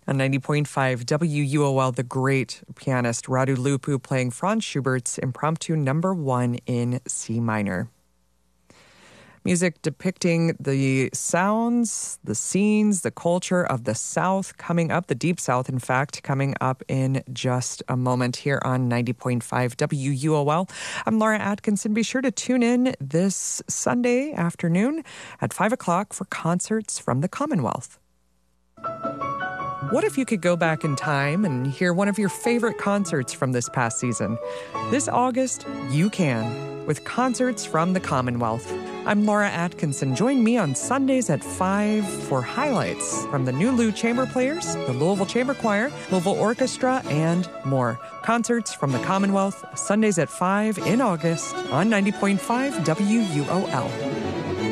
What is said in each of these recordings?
On 90.5 WUOL, the great pianist Radu Lupu playing Franz Schubert's Impromptu No. 1 in C minor. Music depicting the sounds, the scenes, the culture of the South coming up, the Deep South, in fact, coming up in just a moment here on 90.5 WUOL. I'm Laura Atkinson. Be sure to tune in this Sunday afternoon at 5 o'clock for concerts from the Commonwealth. What if you could go back in time and hear one of your favorite concerts from this past season? This August, you can, with concerts from the Commonwealth. I'm Laura Atkinson. Join me on Sundays at 5 for highlights from the New Lou Chamber Players, the Louisville Chamber Choir, Louisville Orchestra, and more. Concerts from the Commonwealth, Sundays at 5 in August on 90.5 WUOL.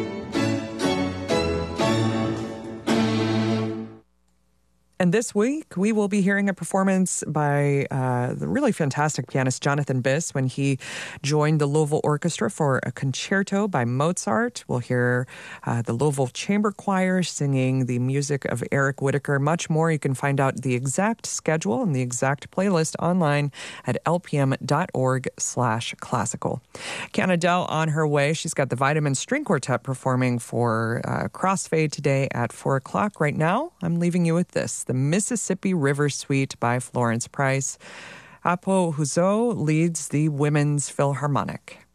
And this week, we will be hearing a performance by the really fantastic pianist Jonathan Biss when he joined the Louisville Orchestra for a concerto by Mozart. We'll hear the Louisville Chamber Choir singing the music of Eric Whitacre. Much more. You can find out the exact schedule and the exact playlist online at lpm.org/classical. Kiana Dell on her way. She's got the Vitamin String Quartet performing for Crossfade today at 4 o'clock. Right now, I'm leaving you with this. The Mississippi River Suite by Florence Price. Apo Huzo leads the Women's Philharmonic.